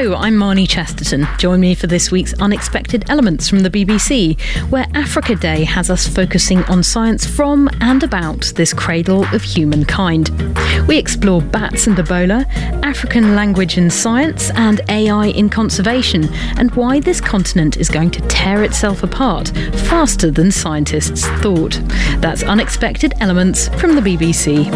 Hello, I'm Marnie Chesterton. Join me for this week's Unexpected Elements from the BBC, where Africa Day has us focusing on science from and about this cradle of humankind. We explore bats and Ebola, African language and science, and AI in conservation, and why this continent is going to tear itself apart faster than scientists thought. That's Unexpected Elements from the BBC.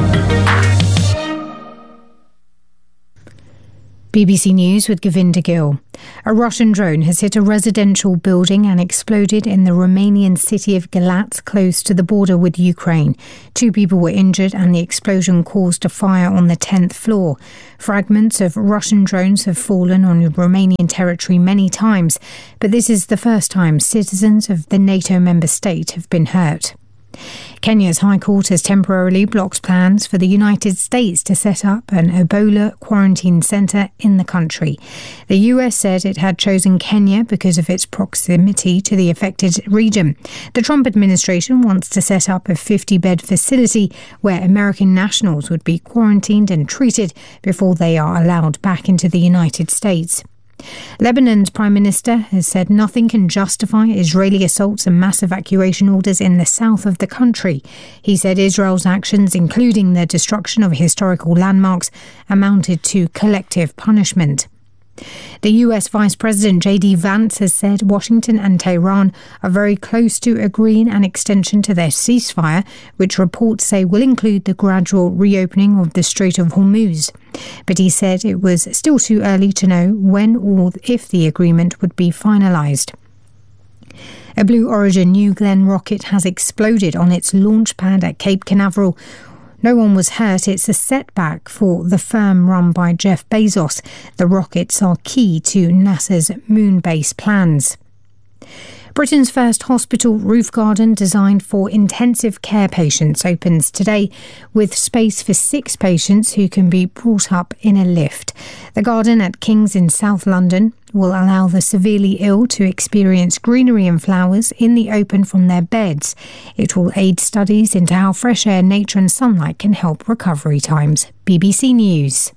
BBC News with Govinda Gill. A Russian drone has hit a residential building and exploded in the Romanian city of Galați, close to the border with Ukraine. 2 people were injured and the explosion caused a fire on the 10th floor. Fragments of Russian drones have fallen on Romanian territory many times, but this is the first time citizens of the NATO member state have been hurt. Kenya's High Court has temporarily blocked plans for the United States to set up an Ebola quarantine centre in the country. The US said it had chosen Kenya because of its proximity to the affected region. The Trump administration wants to set up a 50-bed facility where American nationals would be quarantined and treated before they are allowed back into the United States. Lebanon's Prime Minister has said nothing can justify Israeli assaults and mass evacuation orders in the south of the country. He said Israel's actions, including the destruction of historical landmarks, amounted to collective punishment. The US Vice President J.D. Vance has said Washington and Tehran are very close to agreeing an extension to their ceasefire, which reports say will include the gradual reopening of the Strait of Hormuz. But he said it was still too early to know when or if the agreement would be finalised. A Blue Origin New Glenn rocket has exploded on its launch pad at Cape Canaveral. No one was hurt. It's a setback for the firm run by Jeff Bezos. The rockets are key to NASA's moon base plans. Britain's first hospital roof garden designed for intensive care patients opens today, with space for 6 patients who can be brought up in a lift. The garden at King's in South London will allow the severely ill to experience greenery and flowers in the open from their beds. It will aid studies into how fresh air, nature and sunlight can help recovery times. BBC News.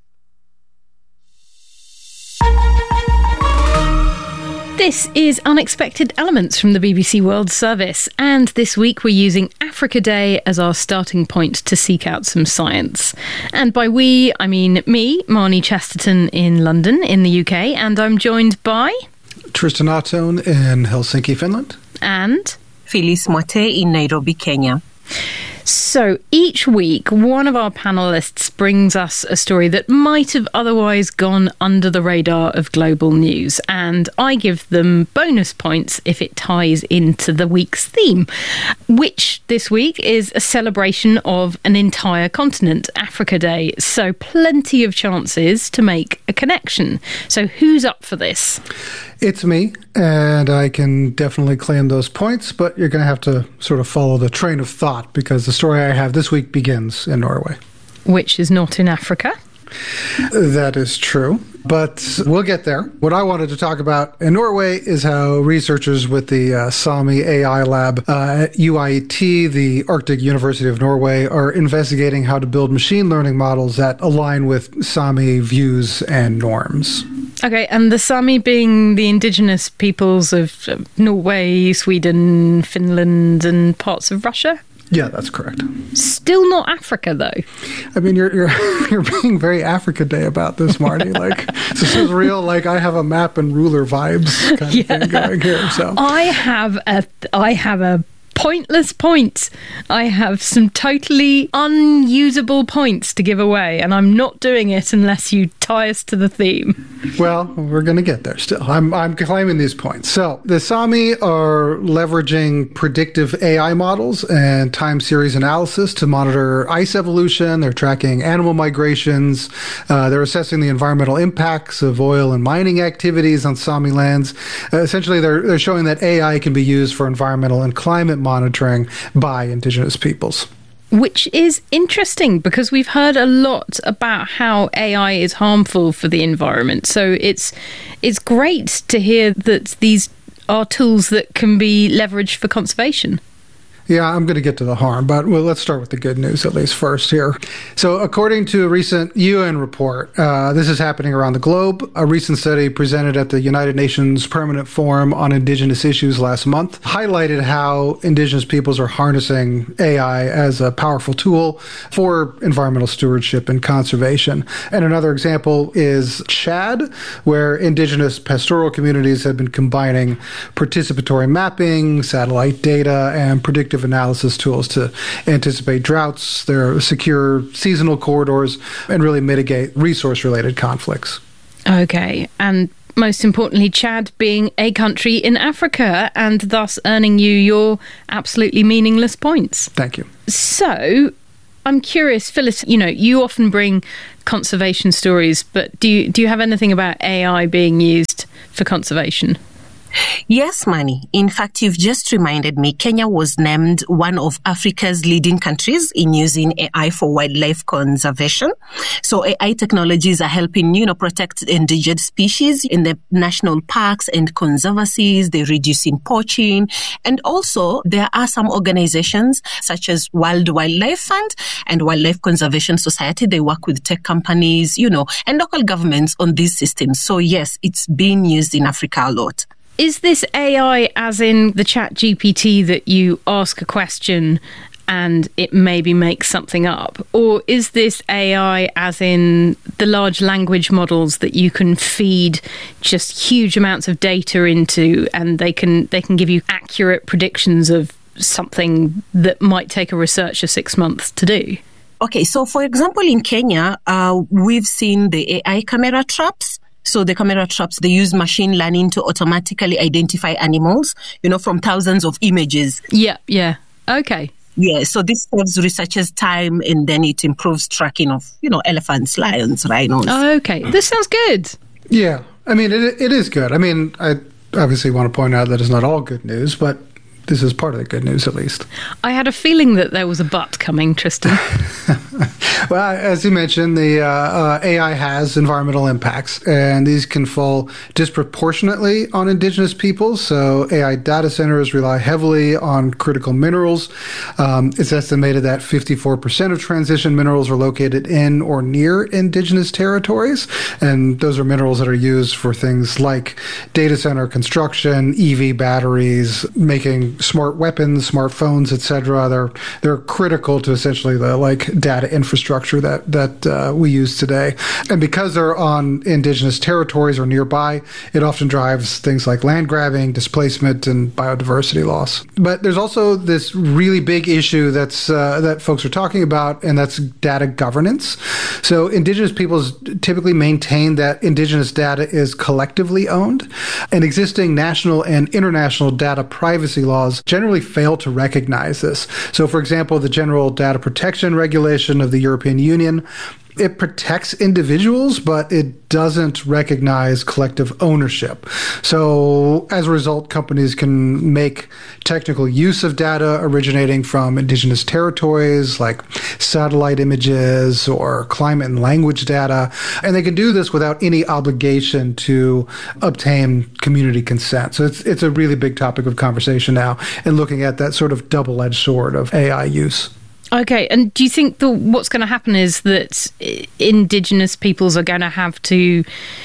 This is Unexpected Elements from the BBC World Service, and this week we're using Africa Day as our starting point to seek out some science. And by we, I mean me, Marnie Chesterton in London in the UK, and I'm joined by... Tristan Atone in Helsinki, Finland. And... Phyllis Moite in Nairobi, Kenya. So each week, one of our panellists brings us a story that might have otherwise gone under the radar of global news, and I give them bonus points if it ties into the week's theme, which this week is a celebration of an entire continent, Africa Day. So plenty of chances to make a connection. So who's up for this? It's me, and I can definitely claim those points, but you're going to have to sort of follow the train of thought, because the story I have this week begins in Norway. Which is not in Africa. That is true, but we'll get there. What I wanted to talk about in Norway is how researchers with the Sami AI lab at UiT, the Arctic University of Norway, are investigating how to build machine learning models that align with Sami views and norms. Okay, and the Sami being the indigenous peoples of Norway, Sweden, Finland and parts of Russia? Yeah, that's correct. Still not Africa, though. I mean, you're being very Africa Day about this, Marty. Like, this is real. Like, I have a map and ruler vibes kind of thing going here. So I have a pointless point. I have some totally unusable points to give away, and I'm not doing it unless you tie us to the theme. Well, we're going to get there still. I'm claiming these points. So the Sami are leveraging predictive AI models and time series analysis to monitor ice evolution. They're tracking animal migrations. They're assessing the environmental impacts of oil and mining activities on Sami lands. Essentially, they're showing that AI can be used for environmental and climate monitoring by indigenous peoples. Which is interesting, because we've heard a lot about how AI is harmful for the environment. So it's great to hear that these are tools that can be leveraged for conservation. Yeah, I'm going to get to the harm, but let's start with the good news at least first here. So according to a recent UN report, this is happening around the globe. A recent study presented at the United Nations Permanent Forum on Indigenous Issues last month highlighted how Indigenous peoples are harnessing AI as a powerful tool for environmental stewardship and conservation. And another example is Chad, where Indigenous pastoral communities have been combining participatory mapping, satellite data, and predictive analysis tools to anticipate droughts, their secure seasonal corridors, and really mitigate resource-related conflicts. Okay, and most importantly, Chad being a country in Africa and thus earning you your absolutely meaningless points. Thank you. So, I'm curious, Phyllis, you often bring conservation stories, but do you have anything about AI being used for conservation? Yes, Mani. In fact, you've just reminded me, Kenya was named one of Africa's leading countries in using AI for wildlife conservation. So AI technologies are helping, protect endangered species in the national parks and conservancies. They're reducing poaching. And also, there are some organizations such as World Wildlife Fund and Wildlife Conservation Society. They work with tech companies, and local governments on these systems. So yes, it's being used in Africa a lot. Is this AI as in the ChatGPT that you ask a question and it maybe makes something up? Or is this AI as in the large language models that you can feed just huge amounts of data into and they can give you accurate predictions of something that might take a researcher 6 months to do? Okay, so for example, in Kenya, we've seen the AI camera traps. So the camera traps, they use machine learning to automatically identify animals, from thousands of images. Yeah. Okay. Yeah, so this saves researchers time and then it improves tracking of, elephants, lions, rhinos. Okay, this sounds good. Yeah, I mean, it is good. I mean, I obviously want to point out that it's not all good news, but this is part of the good news, at least. I had a feeling that there was a but coming, Tristan. Well, as you mentioned, the AI has environmental impacts, and these can fall disproportionately on Indigenous peoples. So AI data centers rely heavily on critical minerals. It's estimated that 54% of transition minerals are located in or near Indigenous territories, and those are minerals that are used for things like data center construction, EV batteries, making smart weapons, smartphones, etc. They're critical to essentially the data infrastructure that we use today. And because they're on Indigenous territories or nearby, it often drives things like land grabbing, displacement, and biodiversity loss. But there's also this really big issue that folks are talking about, and that's data governance. So Indigenous peoples typically maintain that Indigenous data is collectively owned, and existing national and international data privacy laws generally fail to recognize this. So, for example, the General Data Protection Regulation of the European Union, it protects individuals, but it doesn't recognize collective ownership. So as a result, companies can make technical use of data originating from Indigenous territories, like satellite images or climate and language data. And they can do this without any obligation to obtain community consent. So it's a really big topic of conversation now, and looking at that sort of double-edged sword of AI use. Okay, and do you think what's going to happen is that Indigenous peoples are going to have to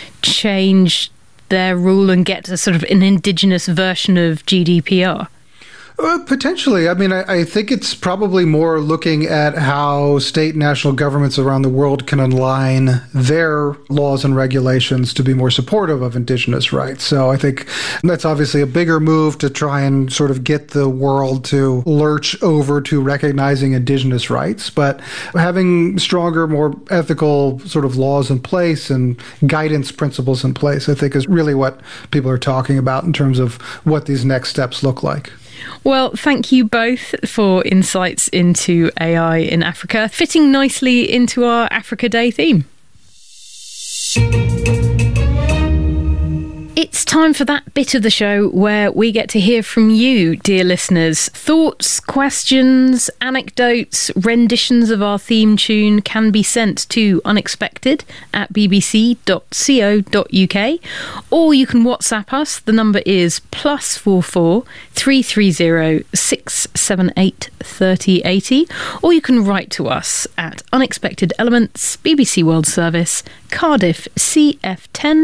change their rule and get a sort of an Indigenous version of GDPR? Potentially. I mean, I think it's probably more looking at how state and national governments around the world can align their laws and regulations to be more supportive of Indigenous rights. So I think that's obviously a bigger move to try and sort of get the world to lurch over to recognizing Indigenous rights. But having stronger, more ethical sort of laws in place and guidance principles in place, I think, is really what people are talking about in terms of what these next steps look like. Well, thank you both for insights into AI in Africa, fitting nicely into our Africa Day theme. It's time for that bit of the show where we get to hear from you, dear listeners. Thoughts, questions, anecdotes, renditions of our theme tune can be sent to unexpected@bbc.co.uk, or you can WhatsApp us. The number is +44 330 678 3080, or you can write to us at Unexpected Elements, BBC World Service, Cardiff, CF10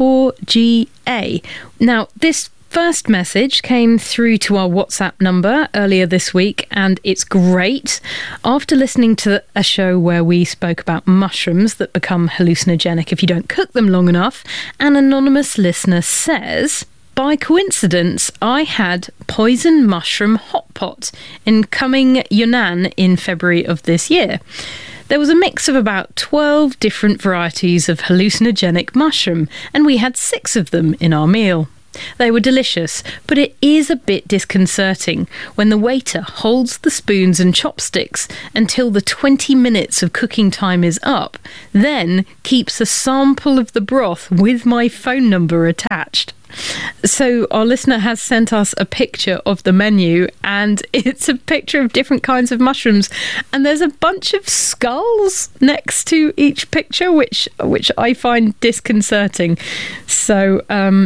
4GA. Now, this first message came through to our WhatsApp number earlier this week, and it's great. After listening to a show where we spoke about mushrooms that become hallucinogenic if you don't cook them long enough, an anonymous listener says, by coincidence, I had poison mushroom hot pot in Kunming, Yunnan in February of this year. There was a mix of about 12 different varieties of hallucinogenic mushroom, and we had 6 of them in our meal. They were delicious, but it is a bit disconcerting when the waiter holds the spoons and chopsticks until the 20 minutes of cooking time is up, then keeps a sample of the broth with my phone number attached. So our listener has sent us a picture of the menu, and it's a picture of different kinds of mushrooms, and there's a bunch of skulls next to each picture, which I find disconcerting. So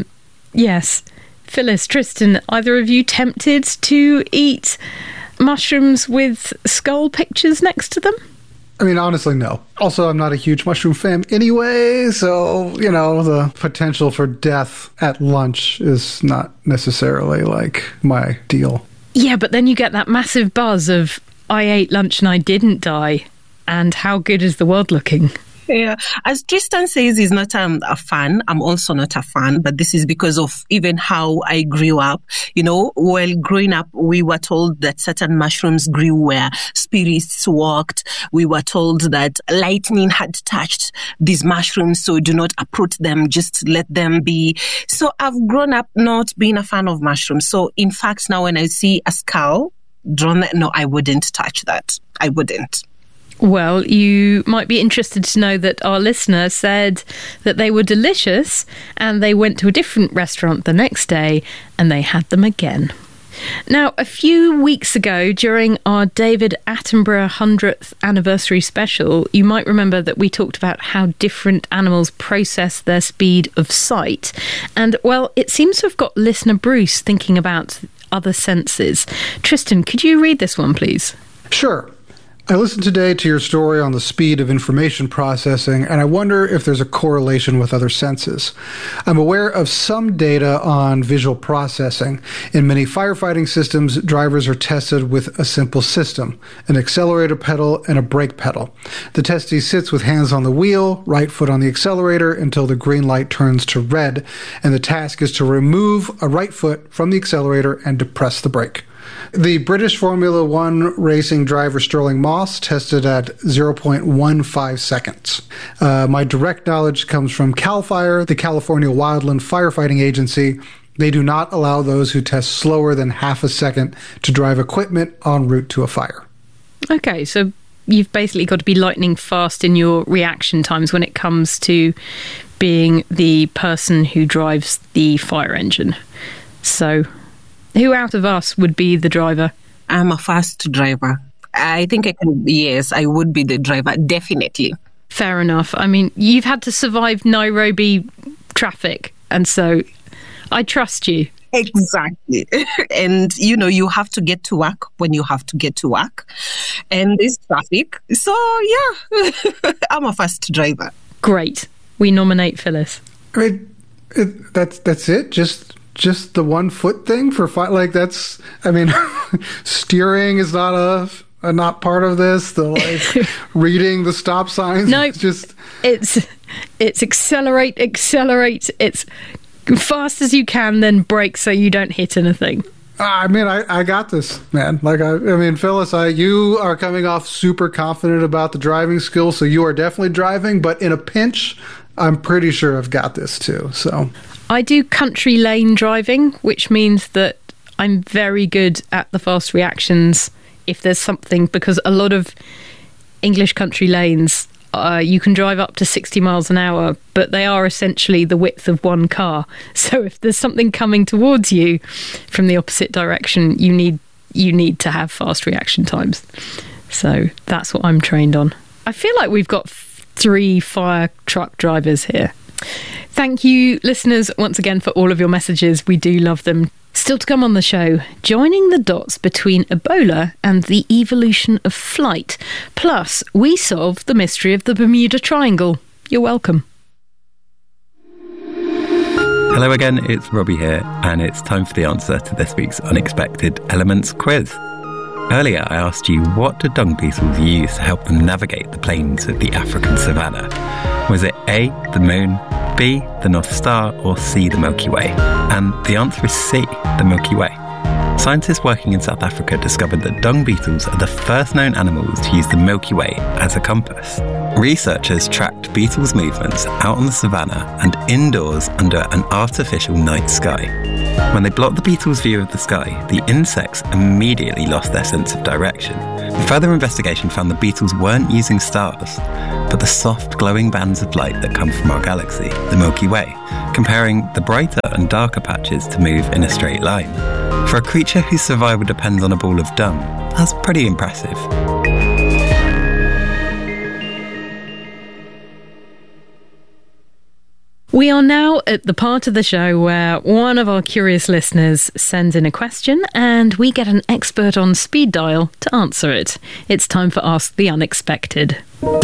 yes, Phyllis, Tristan, either of you tempted to eat mushrooms with skull pictures next to them? I mean, honestly, no. Also, I'm not a huge mushroom fan anyway, so, the potential for death at lunch is not necessarily, my deal. Yeah, but then you get that massive buzz of, I ate lunch and I didn't die, and how good is the world looking? Yeah, as Tristan says, he's not a fan. I'm also not a fan, but this is because of even how I grew up. While growing up, we were told that certain mushrooms grew where spirits walked. We were told that lightning had touched these mushrooms, so do not uproot them, just let them be. So I've grown up not being a fan of mushrooms. So in fact, now when I see a skull drawn, no, I wouldn't touch that. I wouldn't. Well, you might be interested to know that our listener said that they were delicious, and they went to a different restaurant the next day and they had them again. Now, a few weeks ago, during our David Attenborough 100th anniversary special, you might remember that we talked about how different animals process their speed of sight. And, well, it seems to have got listener Bruce thinking about other senses. Tristan, could you read this one, please? Sure. I listened today to your story on the speed of information processing, and I wonder if there's a correlation with other senses. I'm aware of some data on visual processing. In many firefighting systems, drivers are tested with a simple system, an accelerator pedal and a brake pedal. The testee sits with hands on the wheel, right foot on the accelerator until the green light turns to red, and the task is to remove a right foot from the accelerator and to press the brake. The British Formula One racing driver Sterling Moss tested at 0.15 seconds. My direct knowledge comes from CAL FIRE, the California Wildland Firefighting Agency. They do not allow those who test slower than half a second to drive equipment en route to a fire. Okay, so you've basically got to be lightning fast in your reaction times when it comes to being the person who drives the fire engine. So who out of us would be the driver? I'm a fast driver. I think I would be the driver, definitely. Fair enough. I mean, you've had to survive Nairobi traffic, and so I trust you. Exactly. And, you have to get to work when you have to get to work. And there's traffic. So, yeah, I'm a fast driver. Great. We nominate Phyllis. I mean, that's it? Just the 1 foot thing for steering is not part of this. The reading the stop signs. No, it's accelerate. It's fast as you can, then brake so you don't hit anything. I got this, man. Phyllis, you are coming off super confident about the driving skills, so you are definitely driving. But in a pinch, I'm pretty sure I've got this too. So I do country lane driving, which means that I'm very good at the fast reactions if there's something, because a lot of English country lanes you can drive up to 60 miles an hour, but they are essentially the width of one car. So if there's something coming towards you from the opposite direction, you need to have fast reaction times. So that's what I'm trained on. I feel like we've got 3 fire truck drivers here. Thank you, listeners, once again for all of your messages. We do love them. Still to come on the show, joining the dots between Ebola and the evolution of flight. Plus, we solve the mystery of the Bermuda Triangle. You're welcome. Hello again, it's Robbie here, and it's time for the answer to this week's Unexpected Elements quiz. Earlier, I asked you, what do dung beetles use to help them navigate the plains of the African savannah? Was it A, the moon, B, the North Star, or C, the Milky Way? And the answer is C, the Milky Way. Scientists working in South Africa discovered that dung beetles are the first known animals to use the Milky Way as a compass. Researchers tracked beetles' movements out on the savannah and indoors under an artificial night sky. When they blocked the beetles' view of the sky, the insects immediately lost their sense of direction. Further investigation found the beetles weren't using stars, but the soft glowing bands of light that come from our galaxy, the Milky Way, comparing the brighter and darker patches to move in a straight line. For a creature whose survival depends on a ball of dung, that's pretty impressive. We are now at the part of the show where one of our curious listeners sends in a question and we get an expert on speed dial to answer it. It's time for Ask the Unexpected.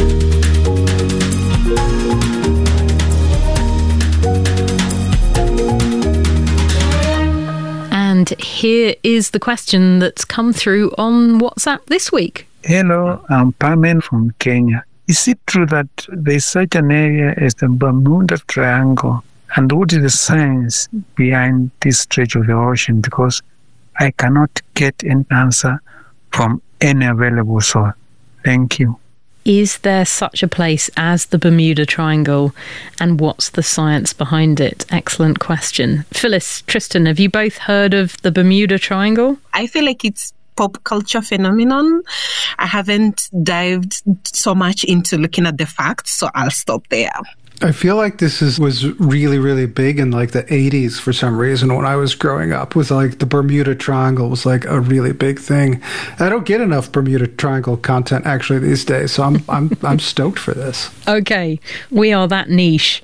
And here is the question that's come through on WhatsApp this week. Hello, I'm Pamen from Kenya. Is it true that there's such an area as the Bermuda Triangle? And what is the science behind this stretch of the ocean? Because I cannot get an answer from any available source. Thank you. Is there such a place as the Bermuda Triangle? And what's the science behind it? Excellent question. Phyllis, Tristan, have you both heard of the Bermuda Triangle? I feel like it's pop culture phenomenon. I haven't dived so much into looking at the facts, so I'll stop there. I feel like this was really, really big in like the 80s for some reason when I was growing up. Was like the Bermuda Triangle was like a really big thing. I don't get enough Bermuda Triangle content actually these days, so I'm stoked for this. Okay, we are that niche.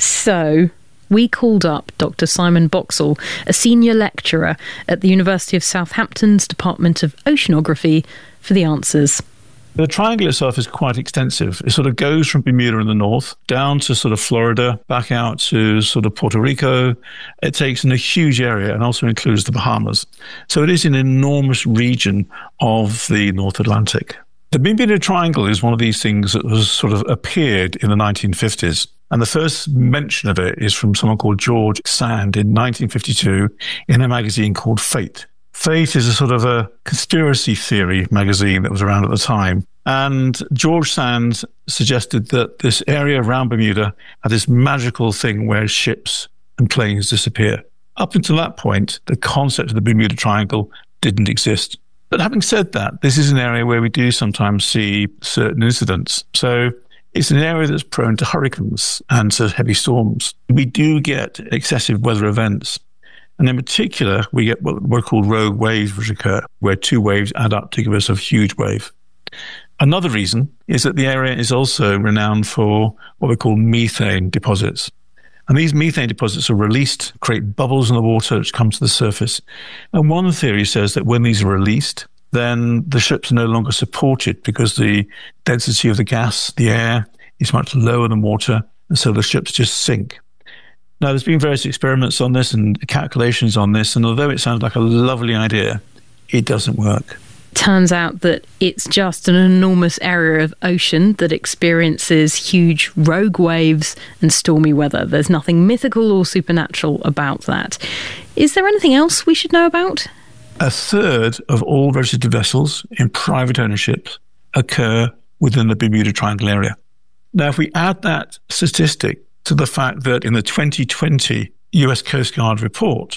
So we called up Dr. Simon Boxall, a senior lecturer at the University of Southampton's Department of Oceanography, for the answers. The triangle itself is quite extensive. It sort of goes from Bermuda in the north down to sort of Florida, back out to sort of Puerto Rico. It takes in a huge area and also includes the Bahamas. So it is an enormous region of the North Atlantic. The Bermuda Triangle is one of these things that was sort of appeared in the 1950s. And the first mention of it is from someone called George Sand in 1952 in a magazine called Fate. Fate is a sort of a conspiracy theory magazine that was around at the time. And George Sand suggested that this area around Bermuda had this magical thing where ships and planes disappear. Up until that point, the concept of the Bermuda Triangle didn't exist. But having said that, this is an area where we do sometimes see certain incidents. So it's an area that's prone to hurricanes and to heavy storms. We do get excessive weather events. And in particular, we get what were called rogue waves which occur, where two waves add up to give us a huge wave. Another reason is that the area is also renowned for what we call methane deposits. And these methane deposits are released, create bubbles in the water which come to the surface. And one theory says that when these are released, then the ships are no longer supported because the density of the gas, the air, is much lower than water, and so the ships just sink. Now, there's been various experiments on this and calculations on this, and although it sounds like a lovely idea, it doesn't work. Turns out that it's just an enormous area of ocean that experiences huge rogue waves and stormy weather. There's nothing mythical or supernatural about that. Is there anything else we should know about? A third of all registered vessels in private ownership occur within the Bermuda Triangle area. Now, if we add that statistic to the fact that in the 2020 US Coast Guard report,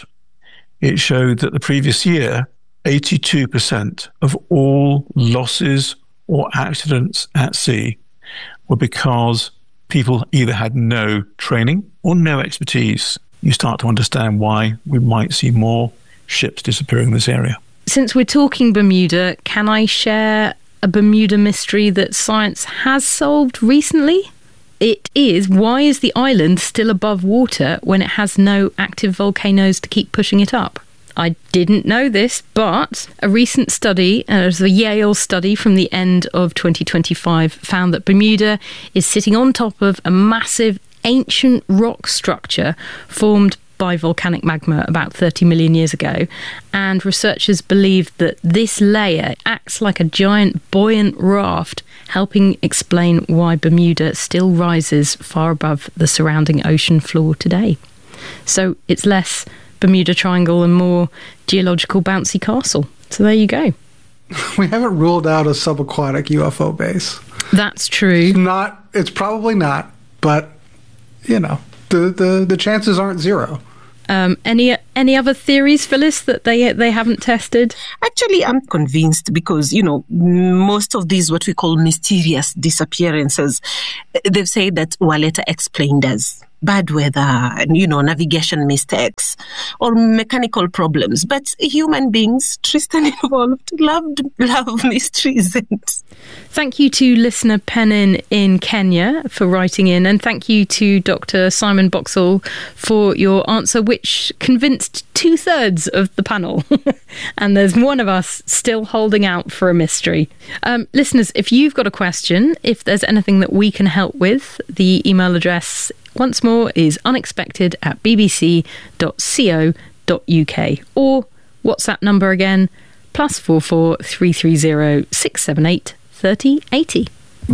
it showed that the previous year, 82% of all losses or accidents at sea were because people either had no training or no expertise. You start to understand why we might see more ships disappearing in this area. Since we're talking Bermuda, can I share a Bermuda mystery that science has solved recently? It is, why is the island still above water when it has no active volcanoes to keep pushing it up? I didn't know this, but a recent study, it was a Yale study from the end of 2025, found that Bermuda is sitting on top of a massive ancient rock structure formed by volcanic magma about 30 million years ago. And researchers believe that this layer acts like a giant buoyant raft, helping explain why Bermuda still rises far above the surrounding ocean floor today. So it's less Bermuda Triangle and more geological bouncy castle. So there you go. We haven't ruled out a subaquatic UFO base. That's true. It's probably not, but the chances aren't zero. Any other theories, Phyllis, that they haven't tested? Actually, I'm convinced because, most of these what we call mysterious disappearances, they've said that were later explained as bad weather and, navigation mistakes or mechanical problems. But human beings, Tristan involved, love mysteries. Thank you to listener Penin in Kenya for writing in, and thank you to Dr. Simon Boxall for your answer, which convinced 2/3 of the panel. And there's one of us still holding out for a mystery. Listeners, if you've got a question, if there's anything that we can help with, the email address once more is unexpected@bbc.co.uk, or WhatsApp number again, +44 330 678 3080.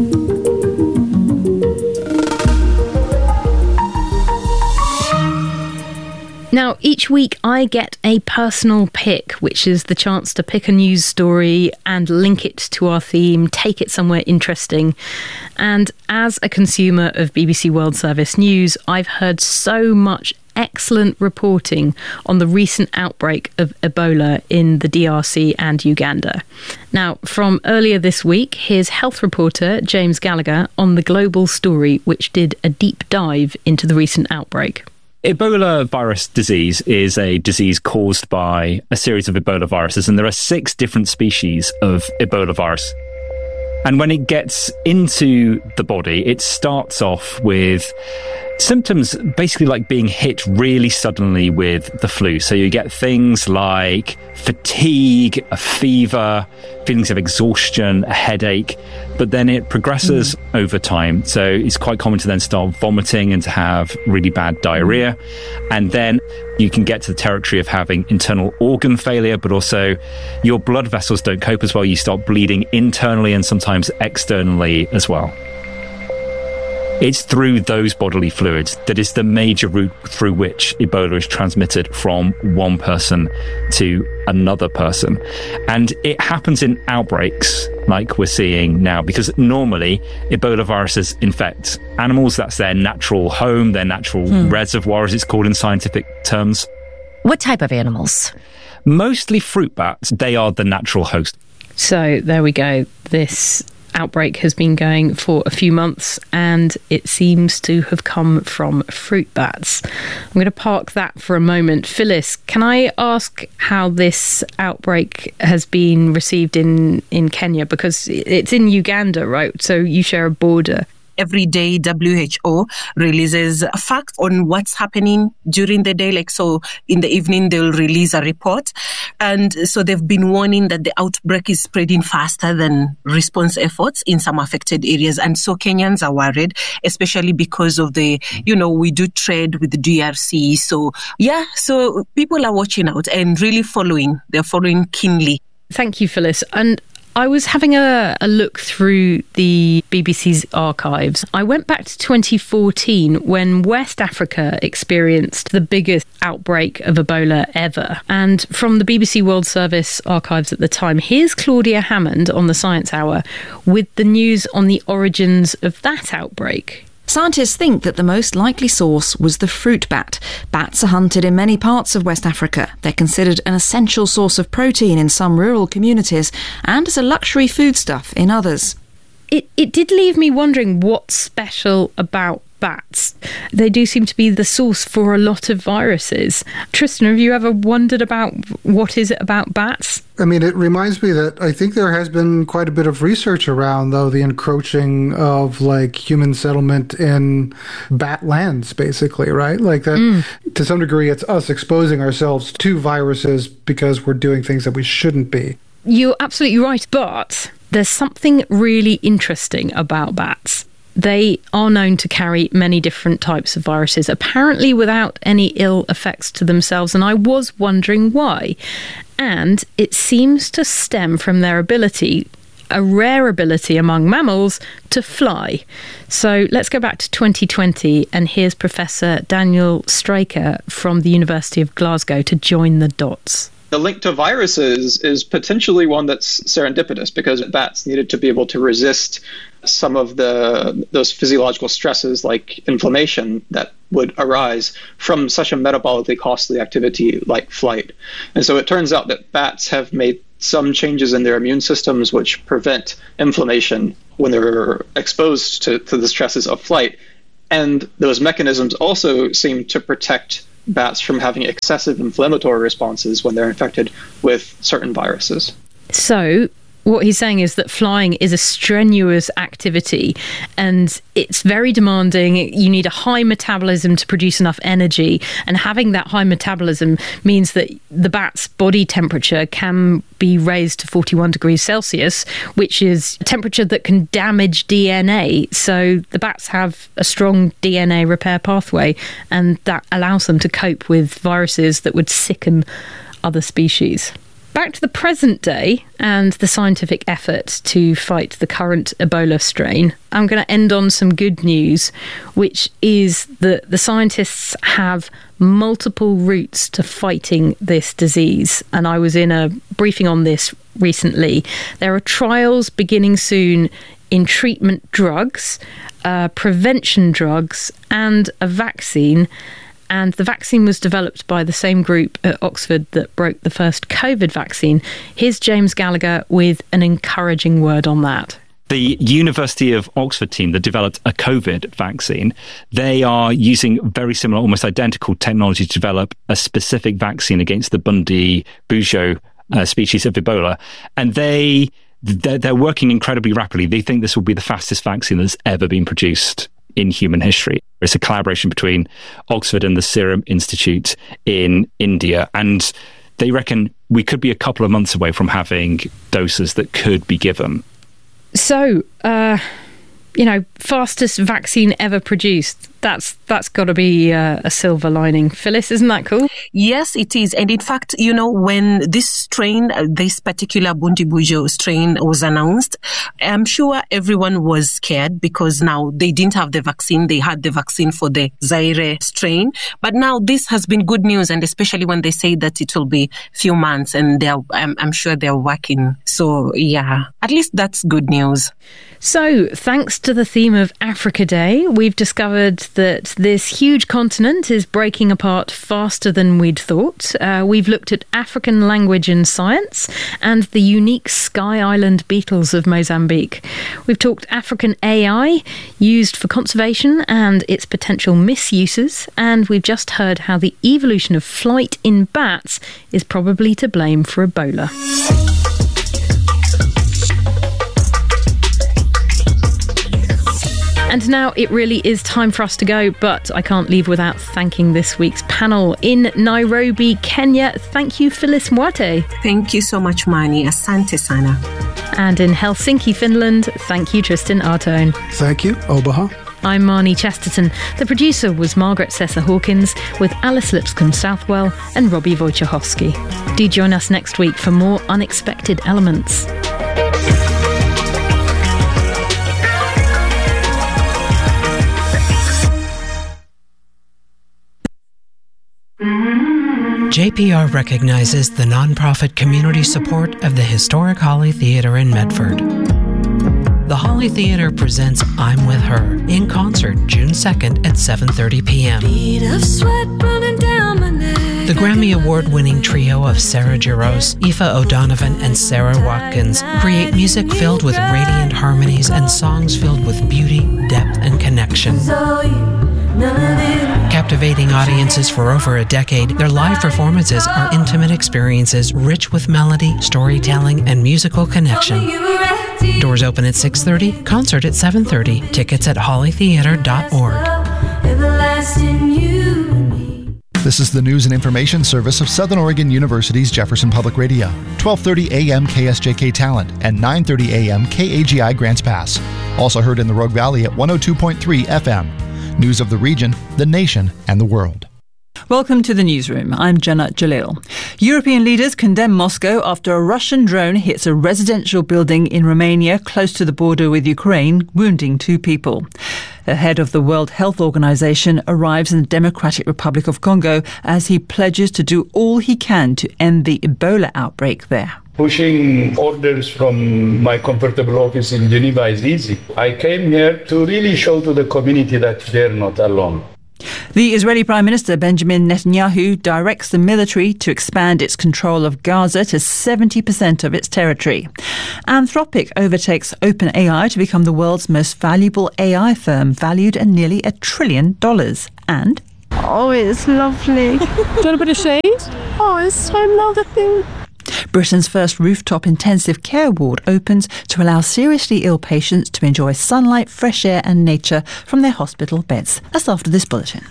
Now, each week I get a personal pick, which is the chance to pick a news story and link it to our theme, take it somewhere interesting. And as a consumer of BBC World Service news, I've heard so much excellent reporting on the recent outbreak of Ebola in the DRC and Uganda. Now, from earlier this week, here's health reporter James Gallagher on the Global Story, which did a deep dive into the recent outbreak. Ebola virus disease is a disease caused by a series of Ebola viruses, and there are 6 different species of Ebola virus. And when it gets into the body, it starts off with symptoms basically like being hit really suddenly with the flu. So you get things like fatigue, a fever, feelings of exhaustion, a headache, but then it progresses over time. So it's quite common to then start vomiting and to have really bad diarrhea. And then you can get to the territory of having internal organ failure, but also your blood vessels don't cope as well. You start bleeding internally and sometimes externally as well. It's through those bodily fluids that is the major route through which Ebola is transmitted from one person to another person. And it happens in outbreaks like we're seeing now, because normally Ebola viruses infect animals. That's their natural home, their natural reservoir, as it's called in scientific terms. What type of animals? Mostly fruit bats. They are the natural host. So there we go. This outbreak has been going for a few months and it seems to have come from fruit bats. I'm going to park that for a moment. Phyllis, can I ask how this outbreak has been received in Kenya? Because it's in Uganda, right? So you share a border. Every day, WHO releases a fact on what's happening during the day. So in the evening, they'll release a report. And so they've been warning that the outbreak is spreading faster than response efforts in some affected areas. And so Kenyans are worried, especially because of we do trade with the DRC. So people are watching out and really they're following keenly. Thank you, Phyllis. And I was having a look through the BBC's archives. I went back to 2014 when West Africa experienced the biggest outbreak of Ebola ever. And from the BBC World Service archives at the time, here's Claudia Hammond on the Science Hour with the news on the origins of that outbreak. Scientists think that the most likely source was the fruit bat. Bats are hunted in many parts of West Africa. They're considered an essential source of protein in some rural communities and as a luxury foodstuff in others. it did leave me wondering what's special about bats. They do seem to be the source for a lot of viruses. Tristan, have you ever wondered about what is it about bats? I mean, it reminds me that I think there has been quite a bit of research around, though, the encroaching of like human settlement in bat lands, basically, right? Like that, to some degree, it's us exposing ourselves to viruses because we're doing things that we shouldn't be. You're absolutely right, but there's something really interesting about bats. They are known to carry many different types of viruses, apparently without any ill effects to themselves, and I was wondering why. And it seems to stem from their ability, a rare ability among mammals, to fly. So let's go back to 2020, and here's Professor Daniel Straker from the University of Glasgow to join the dots. The link to viruses is potentially one that's serendipitous because bats needed to be able to resist some of those physiological stresses like inflammation that would arise from such a metabolically costly activity like flight. And so it turns out that bats have made some changes in their immune systems which prevent inflammation when they're exposed to the stresses of flight. And those mechanisms also seem to protect bats from having excessive inflammatory responses when they're infected with certain viruses. So what he's saying is that flying is a strenuous activity and it's very demanding. You need a high metabolism to produce enough energy, and having that high metabolism means that the bat's body temperature can be raised to 41 degrees Celsius, which is a temperature that can damage DNA. So the bats have a strong DNA repair pathway, and that allows them to cope with viruses that would sicken other species. Back to the present day and the scientific effort to fight the current Ebola strain. I'm going to end on some good news, which is that the scientists have multiple routes to fighting this disease. And I was in a briefing on this recently. There are trials beginning soon in treatment drugs, prevention drugs, and a vaccine. And the vaccine was developed by the same group at Oxford that broke the first COVID vaccine. Here's James Gallagher with an encouraging word on that. The University of Oxford team that developed a COVID vaccine, they are using very similar, almost identical technology to develop a specific vaccine against the Bundibugyo species of Ebola. And they're working incredibly rapidly. They think this will be the fastest vaccine that's ever been produced in human history. It's a collaboration between Oxford and the Serum Institute in India, and they reckon we could be a couple of months away from having doses that could be given. So, fastest vaccine ever produced. That's got to be a silver lining. Phyllis, isn't that cool? Yes, it is. And in fact, when this strain, this particular Bundibugyo strain was announced, I'm sure everyone was scared because now they didn't have the vaccine. They had the vaccine for the Zaire strain. But now this has been good news, and especially when they say that it will be few months, and I'm sure they're working. So, yeah, at least that's good news. So, thanks to the theme of Africa Day, we've discovered that this huge continent is breaking apart faster than we'd thought. We've looked at African language and science and the unique Sky Island beetles of Mozambique. We've talked African AI used for conservation and its potential misuses, and we've just heard how the evolution of flight in bats is probably to blame for Ebola. And now it really is time for us to go, but I can't leave without thanking this week's panel. In Nairobi, Kenya, thank you, Phyllis Mwate. Thank you so much, Mani. Asante sana. And in Helsinki, Finland, thank you, Tristan Artone. Thank you, Obaha. I'm Marnie Chesterton. The producer was Margaret Sessa-Hawkins, with Alice Lipscomb-Southwell and Robbie Wojciechowski. Do join us next week for more Unexpected Elements. JPR recognizes the nonprofit community support of the historic Holly Theatre in Medford. the Holly Theatre presents I'm With Her in concert June 2nd at 7:30 p.m. The Grammy Award-winning trio of Sarah Jarosz, Aoife O'Donovan and Sarah Watkins create music filled with radiant harmonies and songs filled with beauty, depth and connection. Captivating audiences for over a decade, their live performances are intimate experiences rich with melody, storytelling, and musical connection. Doors open at 6:30, concert at 7:30. Tickets at hollytheatre.org. This is the news and information service of Southern Oregon University's Jefferson Public Radio. 12:30 a.m. KSJK Talent and 9:30 a.m. KAGI Grants Pass. Also heard in the Rogue Valley at 102.3 FM. News of the region, the nation, and the world. Welcome to the newsroom. I'm Jenna Jalil. European leaders condemn Moscow after a Russian drone hits a residential building in Romania close to the border with Ukraine, wounding 2 people. The head of the World Health Organization arrives in the Democratic Republic of Congo as he pledges to do all he can to end the Ebola outbreak there. Pushing orders from my comfortable office in Geneva is easy. I came here to really show to the community that they're not alone. The Israeli Prime Minister Benjamin Netanyahu directs the military to expand its control of Gaza to 70% of its territory. Anthropic overtakes OpenAI to become the world's most valuable AI firm, valued at nearly $1 trillion. And... oh, it's lovely. Do you want a bit of shade? Oh, it's so lovely. Britain's first rooftop intensive care ward opens to allow seriously ill patients to enjoy sunlight, fresh air and nature from their hospital beds. That's after this bulletin.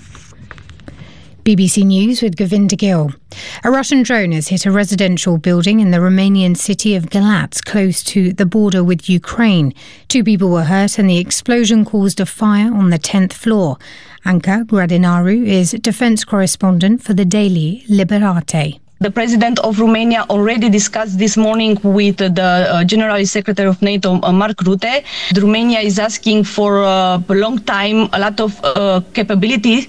BBC News with Govinda Gill. A Russian drone has hit a residential building in the Romanian city of Galați, close to the border with Ukraine. 2 people were hurt and the explosion caused a fire on the 10th floor. Anca Gradinaru is defence correspondent for the daily Libertate. The President of Romania already discussed this morning with the General Secretary of NATO, Mark Rutte. Romania is asking for a long time a lot of capabilities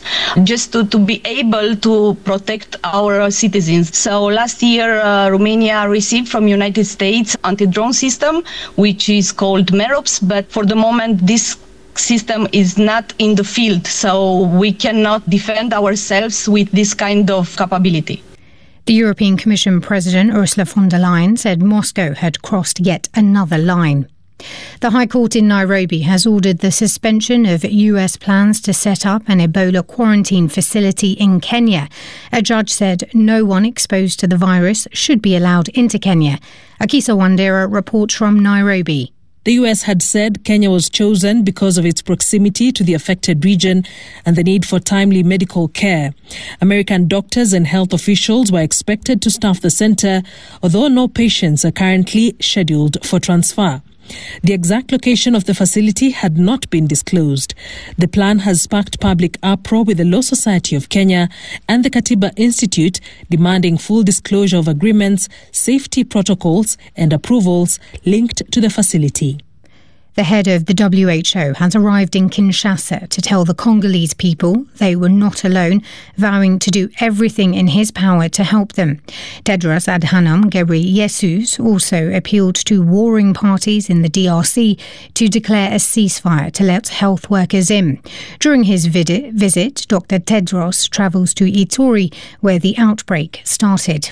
just to be able to protect our citizens. So last year, Romania received from United States anti-drone system, which is called MEROPS, but for the moment, this system is not in the field, so we cannot defend ourselves with this kind of capability. The European Commission President Ursula von der Leyen said Moscow had crossed yet another line. The High Court in Nairobi has ordered the suspension of US plans to set up an Ebola quarantine facility in Kenya. A judge said no one exposed to the virus should be allowed into Kenya. Akisa Wandera reports from Nairobi. The US had said Kenya was chosen because of its proximity to the affected region and the need for timely medical care. American doctors and health officials were expected to staff the center, although no patients are currently scheduled for transfer. The exact location of the facility had not been disclosed. The plan has sparked public uproar with the Law Society of Kenya and the Katiba Institute demanding full disclosure of agreements, safety protocols and approvals linked to the facility. The head of the WHO has arrived in Kinshasa to tell the Congolese people they were not alone, vowing to do everything in his power to help them. Tedros Adhanom Ghebreyesus also appealed to warring parties in the DRC to declare a ceasefire to let health workers in. During his visit, Dr. Tedros travels to Ituri, where the outbreak started.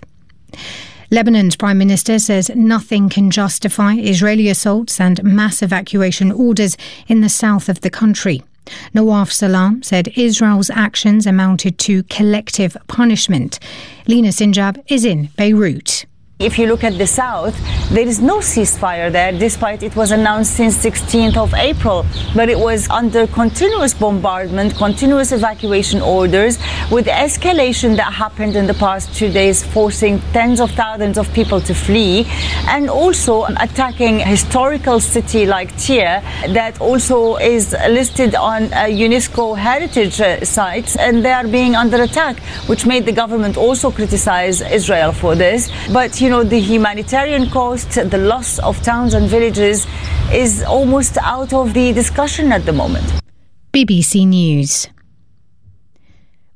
Lebanon's Prime Minister says nothing can justify Israeli assaults and mass evacuation orders in the south of the country. Nawaf Salam said Israel's actions amounted to collective punishment. Lina Sinjab is in Beirut. If you look at the south, there is no ceasefire there, despite it was announced since 16th of April. But it was under continuous bombardment, continuous evacuation orders, with the escalation that happened in the past 2 days, forcing tens of thousands of people to flee, and also attacking a historical city like Tyre that also is listed on UNESCO heritage sites, and they are being under attack, which made the government also criticize Israel for this. But the humanitarian cost, the loss of towns and villages is almost out of the discussion at the moment. BBC News.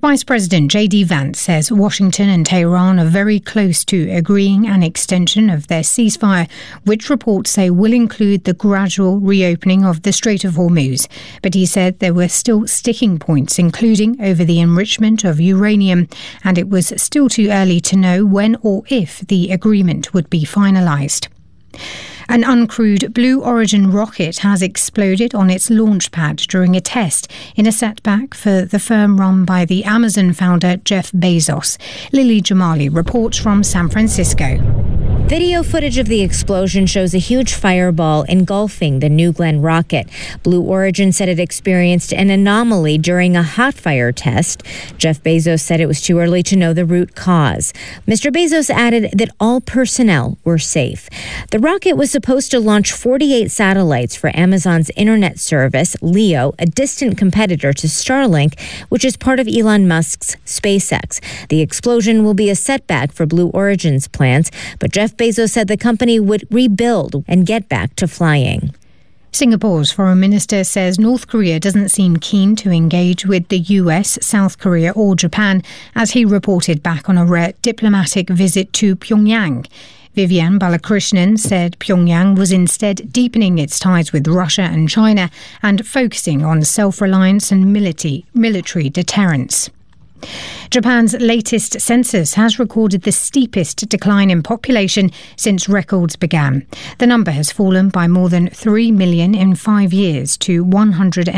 Vice President J.D. Vance says Washington and Tehran are very close to agreeing an extension of their ceasefire, which reports say will include the gradual reopening of the Strait of Hormuz. But he said there were still sticking points, including over the enrichment of uranium, and it was still too early to know when or if the agreement would be finalised. An uncrewed Blue Origin rocket has exploded on its launch pad during a test in a setback for the firm run by the Amazon founder Jeff Bezos. Lily Jamali reports from San Francisco. Video footage of the explosion shows a huge fireball engulfing the New Glenn rocket. Blue Origin said it experienced an anomaly during a hot fire test. Jeff Bezos said it was too early to know the root cause. Mr. Bezos added that all personnel were safe. The rocket was supposed to launch 48 satellites for Amazon's internet service, LEO, a distant competitor to Starlink, which is part of Elon Musk's SpaceX. The explosion will be a setback for Blue Origin's plans, but Jeff Bezos said the company would rebuild and get back to flying. Singapore's foreign minister says North Korea doesn't seem keen to engage with the US, South Korea or Japan, as he reported back on a rare diplomatic visit to Pyongyang. Vivian Balakrishnan said Pyongyang was instead deepening its ties with Russia and China and focusing on self-reliance and military deterrence. Japan's latest census has recorded the steepest decline in population since records began. The number has fallen by more than 3 million in 5 years to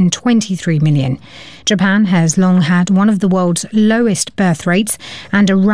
123 million. Japan has long had one of the world's lowest birth rates and a